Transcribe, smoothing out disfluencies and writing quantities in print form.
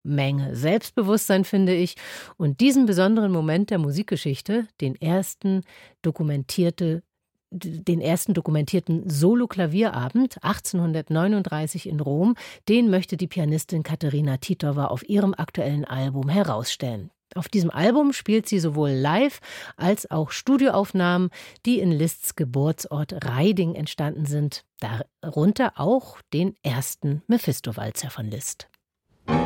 Menge Selbstbewusstsein, finde ich. Und diesen besonderen Moment der Musikgeschichte, den ersten dokumentierten Solo-Klavierabend 1839 in Rom, den möchte die Pianistin Katerina Titova auf ihrem aktuellen Album herausstellen. Auf diesem Album spielt sie sowohl live als auch Studioaufnahmen, die in Liszts Geburtsort Raiding entstanden sind, darunter auch den ersten Mephisto-Walzer von Liszt.